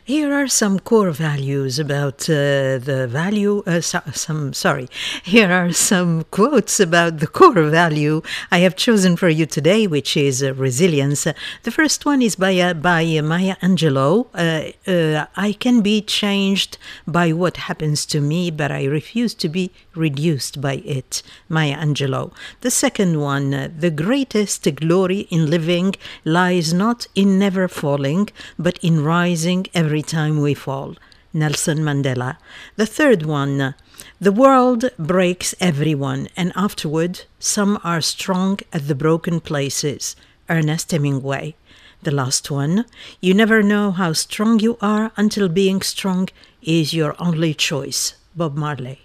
Here are some core values about the value. Here are some quotes about the core value I have chosen for you today, which is resilience. The first one is by Maya Angelou. I can be changed by what happens to me, but I refuse to be reduced by it. Maya Angelou. The second one, the greatest glory in living lies not in never falling, but in rising every time we fall. Nelson Mandela. The third one, the world breaks everyone, and afterward some are strong at the broken places. Ernest Hemingway. The last one, you never know how strong you are until being strong is your only choice. Bob Marley.